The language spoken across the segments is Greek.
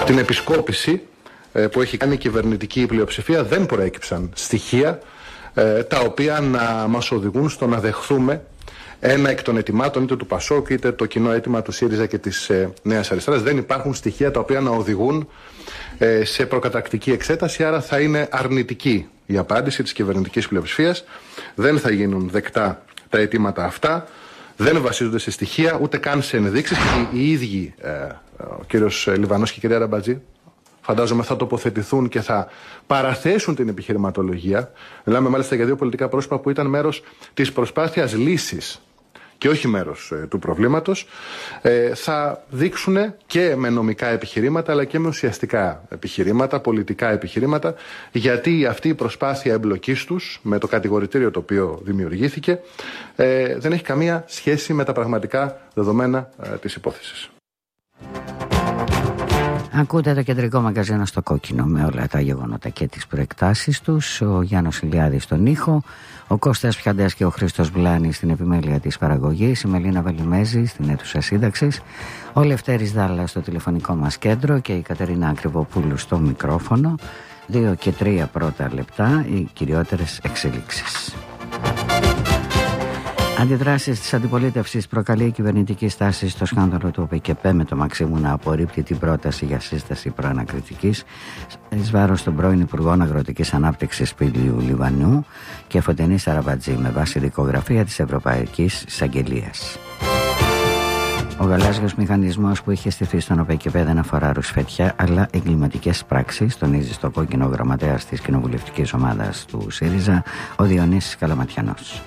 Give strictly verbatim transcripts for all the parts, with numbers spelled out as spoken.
την επισκόπηση που έχει κάνει η κυβερνητική πλειοψηφία δεν προέκυψαν στοιχεία τα οποία να μας οδηγούν στο να δεχθούμε ένα εκ των αιτημάτων είτε του Πασόκ είτε το κοινό αίτημα του ΣΥΡΙΖΑ και της ε, Νέας Αριστεράς. Δεν υπάρχουν στοιχεία τα οποία να οδηγούν ε, σε προκαταρκτική εξέταση, άρα θα είναι αρνητική η απάντηση της κυβερνητικής πλειοψηφίας. Δεν θα γίνουν δεκτά τα αιτήματα αυτά, δεν βασίζονται σε στοιχεία ούτε καν σε ενδείξεις. Οι, οι ίδιοι, ε, ο κύριος Λιβανός και η κυρία Ραμπατζή, φαντάζομαι θα τοποθετηθούν και θα παραθέσουν την επιχειρηματολογία. Μιλάμε μάλιστα για δύο πολιτικά πρόσωπα που ήταν μέρος της προσπάθειας λύσης και όχι μέρος ε, του προβλήματος. Ε, θα δείξουν και με νομικά επιχειρήματα αλλά και με ουσιαστικά επιχειρήματα, πολιτικά επιχειρήματα, γιατί αυτή η προσπάθεια εμπλοκής τους με το κατηγορητήριο το οποίο δημιουργήθηκε ε, δεν έχει καμία σχέση με τα πραγματικά δεδομένα ε, της υπόθεσης. Ακούτε το κεντρικό μαγκαζίνο στο κόκκινο με όλα τα γεγονότα και τις προεκτάσεις τους. Ο Γιάννος Ηλιάδης στον ήχο, ο Κώστας Πιαντές και ο Χρήστος Βλάνης στην επιμέλεια της παραγωγής, η Μελίνα Βελιμέζη στην αίθουσα σύνταξης, ο Λευτέρης Δάλλας στο τηλεφωνικό μας κέντρο και η Κατερίνα Ακριβοπούλου στο μικρόφωνο. Δύο και τρία πρώτα λεπτά, οι κυριότερες εξελίξεις. Αντιδράσεις της αντιπολίτευσης προκαλεί η κυβερνητική στάση στο σκάνδαλο του ΟΠΕΚΕΠΕ με το Μαξίμου να απορρίπτει την πρόταση για σύσταση προανακριτικής εις βάρος των πρώην Υπουργών Αγροτικής Ανάπτυξης Πύλιου Λιβανού και Φωτεινή Σαραβατζή με βάση δικογραφία της Ευρωπαϊκής Εισαγγελίας. Ο γαλάζιος μηχανισμός που είχε στηθεί στον ΟΠΕΚΕΠΕ δεν αφορά ρουσφέτια αλλά εγκληματικές πράξεις, τονίζει στο κόκκινο γραμματέας της κοινοβουλευτικής ομάδας του ΣΥΡΙΖΑ, ο Διονύσης Καλαματιανός.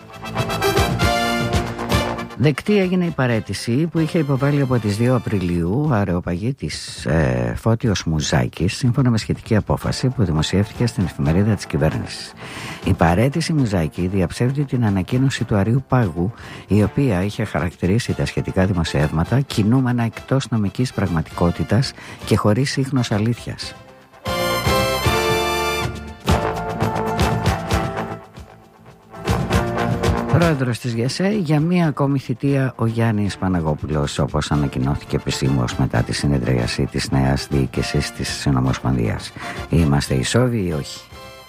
Δεκτή έγινε η παραίτηση που είχε υποβάλει από τις δύο Απριλίου αρεοπαγίτης ε, Φώτιος Μουζάκης σύμφωνα με σχετική απόφαση που δημοσιεύτηκε στην εφημερίδα της κυβέρνησης. Η παραίτηση Μουζάκη διαψεύδει την ανακοίνωση του Αρείου Πάγου, η οποία είχε χαρακτηρίσει τα σχετικά δημοσιεύματα κινούμενα εκτός νομικής πραγματικότητας και χωρίς ίχνος αλήθειας. Πρόεδρος της ΓΕΣΕ για μία ακόμη θητεία ο Γιάννης Παναγόπουλος, όπως ανακοινώθηκε επισήμως μετά τη συνεδρίαση της νέας διοίκησης της Συνομοσπονδίας. Είμαστε ισόβιοι ή όχι?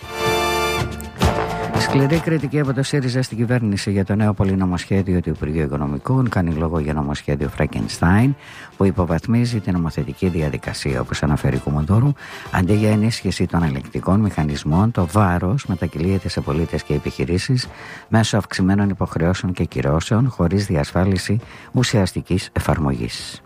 Σκληρή κριτική από το ΣΥΡΙΖΑ στην κυβέρνηση για το νέο πολυνομοσχέδιο του Υπουργείου Οικονομικών κάνει λόγο για νομοσχέδιο Φραγκενστάιν που υποβαθμίζει την νομοθετική διαδικασία, όπως αναφέρει η Κουμοντούρου. Αντί για ενίσχυση των ελεγκτικών μηχανισμών, το βάρος μετακυλίεται σε πολίτες και επιχειρήσεις μέσω αυξημένων υποχρεώσεων και κυρώσεων χωρίς διασφάλιση ουσιαστικής εφαρμογής.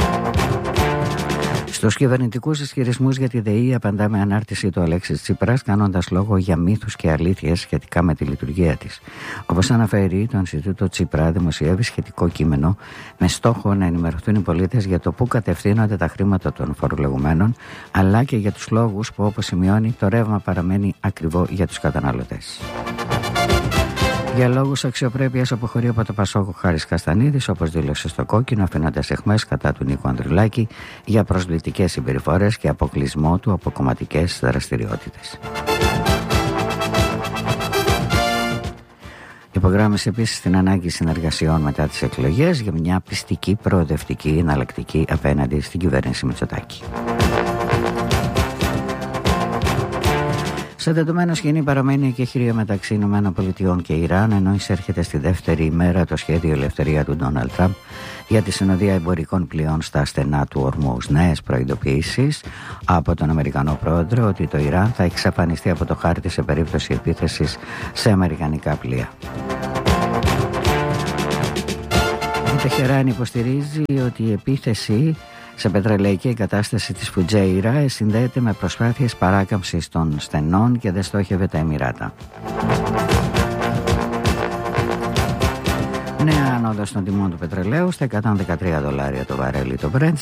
Στους κυβερνητικούς ισχυρισμούς για τη ΔΕΗ απαντά με ανάρτηση του Αλέξης Τσίπρας, κάνοντας λόγο για μύθους και αλήθειες σχετικά με τη λειτουργία της. Όπως αναφέρει, το Ινστιτούτο Τσίπρα δημοσιεύει σχετικό κείμενο με στόχο να ενημερωθούν οι πολίτες για το πού κατευθύνονται τα χρήματα των φορολογουμένων, αλλά και για τους λόγους που, όπως σημειώνει, το ρεύμα παραμένει ακριβό για τους καταναλωτές. Για λόγους αξιοπρέπειας αποχωρεί από το Πασόκ ο Χάρης Καστανίδης, όπως δήλωσε στο κόκκινο, αφήνοντας αιχμές κατά του Νίκου Ανδρουλάκη για προσβλητικές συμπεριφορές και αποκλεισμό του από κομματικές δραστηριότητες. Υπογράμμισε επίσης την ανάγκη συνεργασιών μετά τις εκλογές για μια πιστική, προοδευτική, εναλλακτική απέναντι στην κυβέρνηση Μητσοτάκη. Σε δεδομένο σκηνή παραμένει η εκεχηρία μεταξύ ΗΠΑ και Ιράν, ενώ εισέρχεται στη δεύτερη ημέρα το σχέδιο ελευθερία του Ντόναλντ Τραμπ για τη συνοδεία εμπορικών πλοίων στα στενά του Ορμούζ. Νέες προειδοποιήσεις από τον Αμερικανό πρόεδρο ότι το Ιράν θα εξαφανιστεί από το χάρτη σε περίπτωση επίθεσης σε αμερικανικά πλοία. Η Τεχεράνη υποστηρίζει ότι η επίθεση σε πετρελαϊκή εγκατάσταση της Φουτζέιρα συνδέεται με προσπάθειες παράκαμψης των στενών και δεν στόχευε τα Εμιράτα. Νέα ανόδος των τιμών του πετρελαίου στα εκατόν δεκατρία δολάρια το βαρέλι το Brent,